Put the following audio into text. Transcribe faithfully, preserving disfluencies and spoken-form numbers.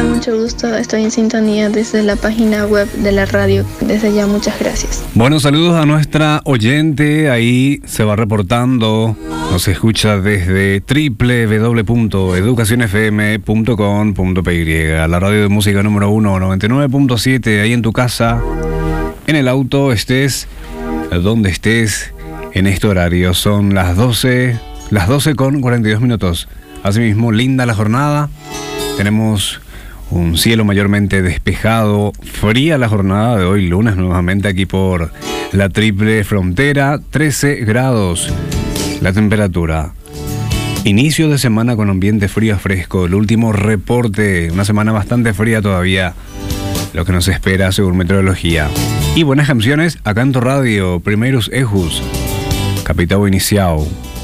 mucho gusto. Estoy en sintonía desde la página web de la radio. Desde ya, muchas gracias. Bueno, saludos a nuestra oyente. Ahí se va reportando. Nos escucha desde doble u doble u doble u punto educación f m punto com punto p y. La radio de música número uno, noventa y nueve punto siete. Ahí en tu casa, en el auto, estés donde estés en este horario. Son las doce, las doce con cuarenta y dos minutos. Asimismo, linda la jornada. Tenemos un cielo mayormente despejado, fría la jornada de hoy, lunes, nuevamente aquí por la Triple Frontera, trece grados la temperatura. Inicio de semana con ambiente frío a fresco, el último reporte, una semana bastante fría todavía, lo que nos espera según meteorología. Y buenas canciones acá en tu radio, Primeros Ejus, Capitao Iniciao.